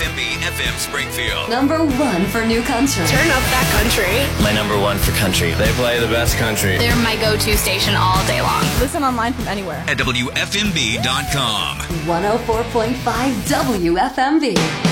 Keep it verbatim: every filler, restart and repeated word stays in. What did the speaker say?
M B F M Springfield. Number one for new country. Turn up that country. My number one for country. They play the best country. They're my go-to station all day long. Listen online from anywhere. At W F M B dot com. one oh four point five W F M B.